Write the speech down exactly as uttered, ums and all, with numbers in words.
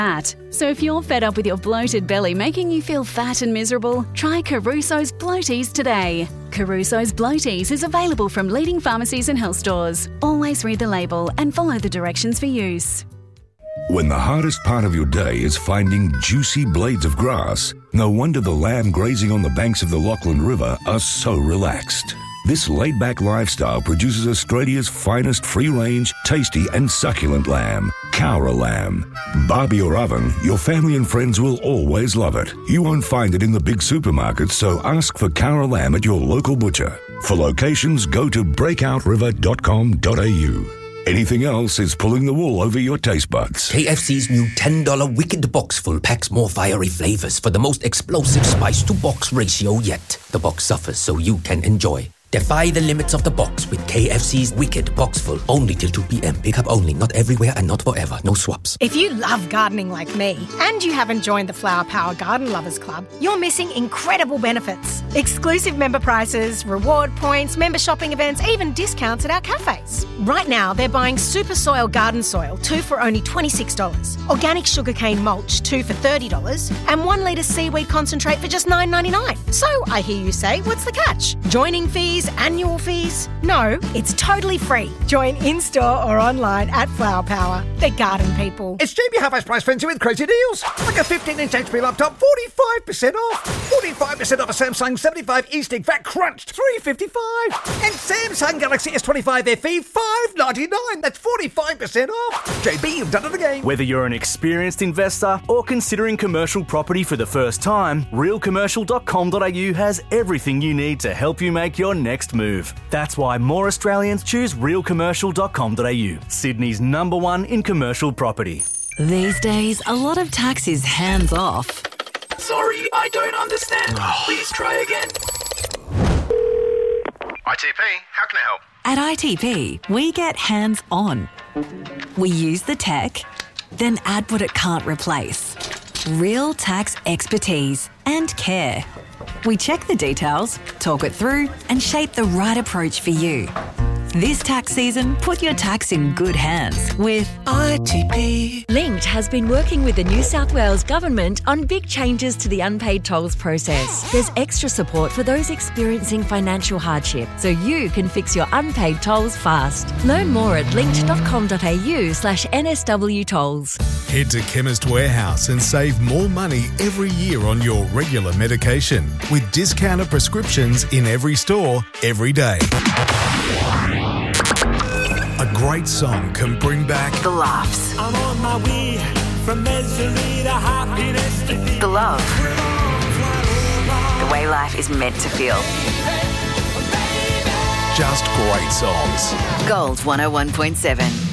fat. So if you're fed up with your bloated belly making you feel fat and miserable, try Caruso's Bloaties today. Caruso's Bloaties is available from leading pharmacies and health stores. Always read the label and follow the directions for use. When the hardest part of your day is finding juicy blades of grass, no wonder the lamb grazing on the banks of the Lachlan River are so relaxed. This laid-back lifestyle produces Australia's finest free-range, tasty and succulent lamb, Cowra lamb. Barbie or oven, your family and friends will always love it. You won't find it in the big supermarkets, so ask for Cowra lamb at your local butcher. For locations, go to breakout river dot com dot a u. Anything else is pulling the wool over your taste buds. K F C's new ten dollars Wicked Box Full packs more fiery flavors for the most explosive spice-to-box ratio yet. The box suffers so you can enjoy. Defy the limits of the box with K F C's Wicked Box Full. Only till two p.m. Pick up only. Not everywhere and not forever. No swaps. If you love gardening like me and you haven't joined the Flower Power Garden Lovers Club, you're missing incredible benefits. Exclusive member prices, reward points, member shopping events, even discounts at our cafes. Right now, they're buying Super Soil Garden Soil, two for only twenty-six dollars, organic sugarcane mulch, two for thirty dollars, and one litre seaweed concentrate for just nine ninety-nine. So, I hear you say, what's the catch? Joining fees, annual fees? No, it's totally free. Join in-store or online at Flower Power. They're garden people. It's Jamie Half-Ice Price Frenzy with crazy deals. Like a fifteen inch H P laptop, forty-five percent off. forty-five percent off a Samsung seventy-five E-Stick, V A T crunched, three fifty-five. And Samsung Galaxy S twenty-five F E, five ninety-nine. That's forty-five percent off. J B, you've done it again. Whether you're an experienced investor or considering commercial property for the first time, real commercial dot com dot a u has everything you need to help you make your next move. That's why more Australians choose real commercial dot com dot a u, Sydney's number one in commercial property. These days, a lot of tax is hands off. Sorry, I don't understand. Please try again. I T P, how can I help? At I T P, we get hands on. We use the tech, then add what it can't replace. Real tax expertise and care. We check the details, talk it through, and shape the right approach for you. This tax season, put your tax in good hands with I T P. Linked has been working with the New South Wales Government on big changes to the unpaid tolls process. There's extra support for those experiencing financial hardship, so you can fix your unpaid tolls fast. Learn more at linked dot com dot a u slash N S W tolls. Head to Chemist Warehouse and save more money every year on your regular medication with discounted prescriptions in every store, every day. A great song can bring back the laughs, I'm on my way from misery to happiness to the love, the way life is meant to feel. just great songs. Gold one oh one point seven.